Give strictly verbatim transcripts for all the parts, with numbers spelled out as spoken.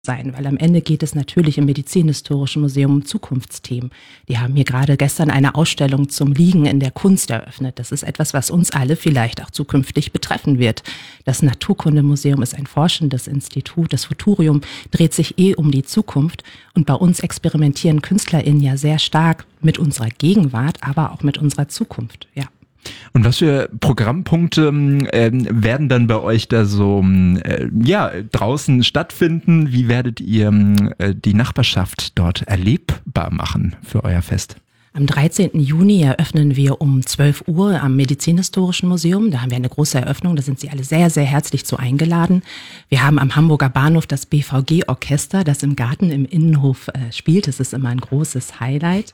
sein, weil am Ende geht es natürlich im Medizinhistorischen Museum um Zukunftsthemen. Die haben hier gerade gestern eine Ausstellung zum Liegen in der Kunst eröffnet. Das ist etwas, was uns alle vielleicht auch zukünftig betreffen wird. Das Naturkundemuseum ist ein forschendes Institut. Das Futurium dreht sich eh um die Zukunft. Und bei uns experimentieren KünstlerInnen ja sehr stark mit unserer Gegenwart, aber auch mit unserer Zukunft, ja. Und was für Programmpunkte äh, werden dann bei euch da so äh, ja draußen stattfinden? Wie werdet ihr äh, die Nachbarschaft dort erlebbar machen für euer Fest? Am dreizehnten Juni eröffnen wir um zwölf Uhr am Medizinhistorischen Museum. Da haben wir eine große Eröffnung, da sind Sie alle sehr, sehr herzlich zu eingeladen. Wir haben am Hamburger Bahnhof das B V G-Orchester, das im Garten im Innenhof äh, spielt. Das ist immer ein großes Highlight.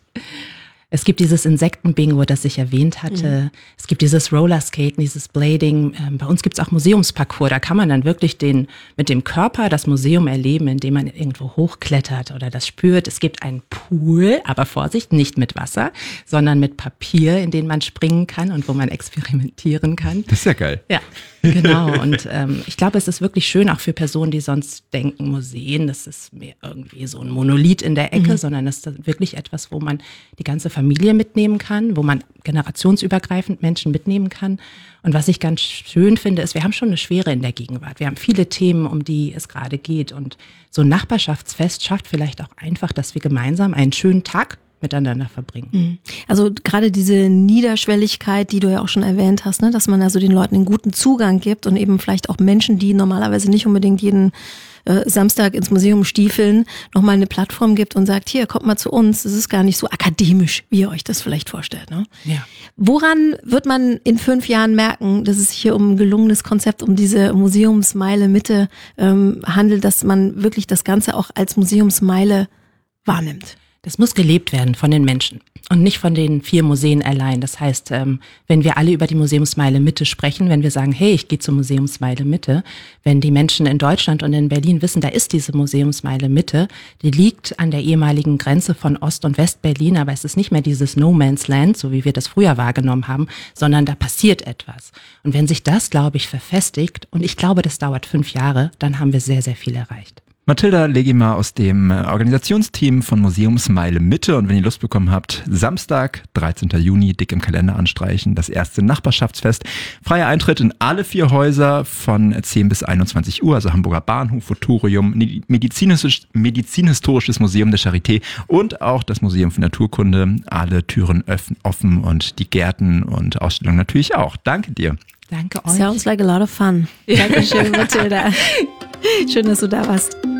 Es gibt dieses Insektenbingo, das ich erwähnt hatte. Mhm. Es gibt dieses Rollerskaten, dieses Blading. Ähm, bei uns gibt es auch Museumsparcours. Da kann man dann wirklich den mit dem Körper das Museum erleben, indem man irgendwo hochklettert oder das spürt. Es gibt einen Pool, aber Vorsicht, nicht mit Wasser, sondern mit Papier, in den man springen kann und wo man experimentieren kann. Das ist ja geil. Ja, genau. Und ähm, ich glaube, es ist wirklich schön, auch für Personen, die sonst denken, Museen, das ist mehr irgendwie so ein Monolith in der Ecke, mhm. sondern das ist wirklich etwas, wo man die ganze Familie mitnehmen kann, wo man generationsübergreifend Menschen mitnehmen kann. Und was ich ganz schön finde, ist, wir haben schon eine Schwere in der Gegenwart. Wir haben viele Themen, um die es gerade geht. Und so ein Nachbarschaftsfest schafft vielleicht auch einfach, dass wir gemeinsam einen schönen Tag miteinander verbringen. Also gerade diese Niederschwelligkeit, die du ja auch schon erwähnt hast, ne, dass man also den Leuten einen guten Zugang gibt und eben vielleicht auch Menschen, die normalerweise nicht unbedingt jeden äh, Samstag ins Museum stiefeln, nochmal eine Plattform gibt und sagt, hier, kommt mal zu uns, es ist gar nicht so akademisch, wie ihr euch das vielleicht vorstellt. Ne? Ja. Woran wird man in fünf Jahren merken, dass es sich hier um ein gelungenes Konzept, um diese Museumsmeile Mitte ähm, handelt, dass man wirklich das Ganze auch als Museumsmeile wahrnimmt? Das muss gelebt werden von den Menschen und nicht von den vier Museen allein. Das heißt, wenn wir alle über die Museumsmeile Mitte sprechen, wenn wir sagen, hey, ich gehe zur Museumsmeile Mitte, wenn die Menschen in Deutschland und in Berlin wissen, da ist diese Museumsmeile Mitte, die liegt an der ehemaligen Grenze von Ost- und West-Berlin, aber es ist nicht mehr dieses No Man's Land, so wie wir das früher wahrgenommen haben, sondern da passiert etwas. Und wenn sich das, glaube ich, verfestigt, und ich glaube, das dauert fünf Jahre, dann haben wir sehr, sehr viel erreicht. Mathilda Legima aus dem Organisationsteam von Museumsmeile Mitte. Und wenn ihr Lust bekommen habt, Samstag, dreizehnten Juni, dick im Kalender anstreichen, das erste Nachbarschaftsfest. Freier Eintritt in alle vier Häuser von zehn bis einundzwanzig Uhr, also Hamburger Bahnhof, Futurium, Medizinhisch- Medizinhistorisches Museum der Charité und auch das Museum für Naturkunde. Alle Türen öffnen, offen und die Gärten und Ausstellungen natürlich auch. Danke dir. Danke euch. Sounds like a lot of fun. Dankeschön, Mathilda. Schön, dass du da warst.